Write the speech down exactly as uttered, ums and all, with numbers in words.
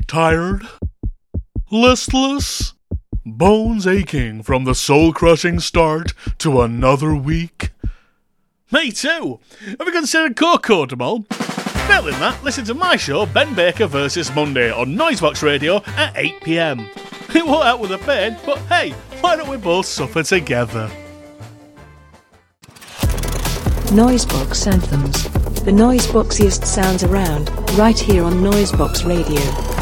Tired? Listless? Bones aching from the soul-crushing start to another week? Me too! Have you considered Cocodamol? Failing that, listen to my show Ben Baker versus Monday on Noisebox Radio at eight p m. It won't help with the pain, but hey, why don't we both suffer together? Noisebox Anthems. The noiseboxiest sounds around, right here on Noisebox Radio.